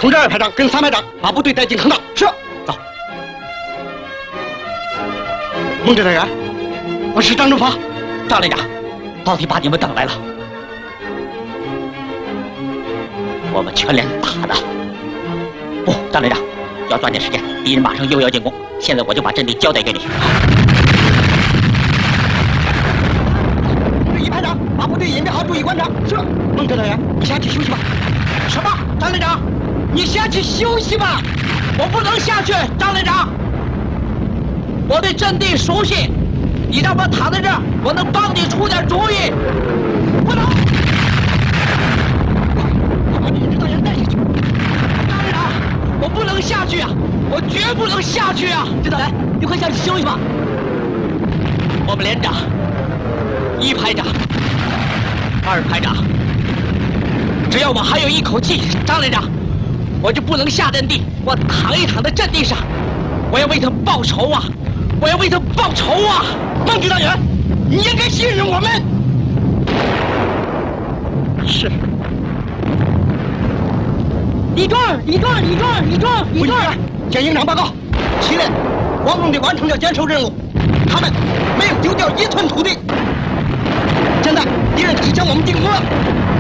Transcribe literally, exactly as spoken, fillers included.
通知二排长跟三排长把部队带进坑道。是。走。孟指导员，我是张正发。 张连长，到底把你们等来了。我们全连打的。不，张连长，要抓紧时间，敌人马上又要进攻。现在我就把阵地交代给你。 一排长，把部队隐蔽好，注意观察。是。孟指导员，你先去休息吧。 什么？张连长，你先去休息吧。我不能下去，张连长。我对阵地熟悉，你让我躺在这儿，我能帮你出点主意。不能。 我把你指导员带下去。 张连长，我不能下去啊！我绝不能下去啊！指导员，你快下去休息吧。我们连长、一排长、二排长，只要我还有一口气，张连长，我就不能下阵地。我躺一躺在阵地上，我要为他报仇啊！我要为他报仇啊！ 孟指导员，你应该信任我们。 是。 李壮，李壮，李壮，李壮，李壮， 向营长报告，七连光荣地完成了坚守任务，他们没有丢掉一寸土地。现在敌人已将我们进攻了。